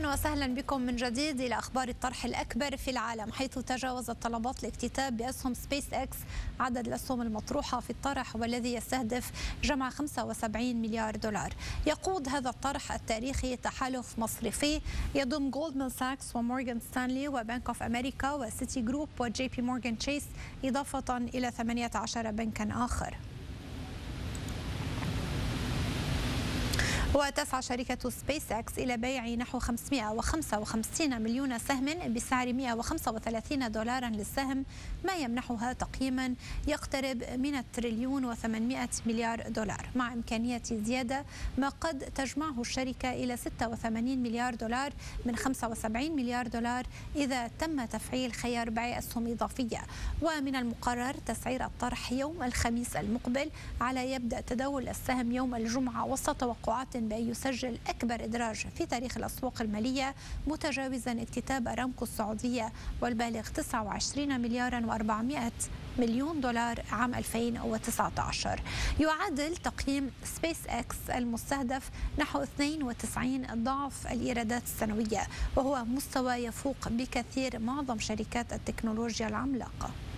أهلا وسهلا بكم من جديد إلى أخبار الطرح الأكبر في العالم، حيث تجاوزت طلبات الاكتتاب بأسهم سبيس إكس عدد الأسهم المطروحة في الطرح، والذي يستهدف جمع 75 مليار دولار. يقود هذا الطرح التاريخي تحالف مصرفي يضم جولدمان ساكس ومورغان ستانلي وبنك أوف أمريكا وسيتي جروب وجي بي مورغان تشيس، إضافة إلى 18 بنكا آخر. وتسعى شركة سبيس إكس إلى بيع نحو 555 مليون سهم بسعر 135 دولارا للسهم، ما يمنحها تقييما يقترب من التريليون و800 مليار دولار، مع إمكانية زيادة ما قد تجمعه الشركة إلى 86 مليار دولار من 75 مليار دولار إذا تم تفعيل خيار بيع أسهم إضافية. ومن المقرر تسعير الطرح يوم الخميس المقبل، على يبدأ تداول السهم يوم الجمعة وسط توقعات بأن يسجل أكبر إدراج في تاريخ الأسواق المالية، متجاوزا اكتتاب أرامكو السعودية والبالغ 29 مليار و400 مليون دولار عام 2019. يعادل تقييم سبيس إكس المستهدف نحو 92 ضعف الإيرادات السنوية، وهو مستوى يفوق بكثير معظم شركات التكنولوجيا العملاقة.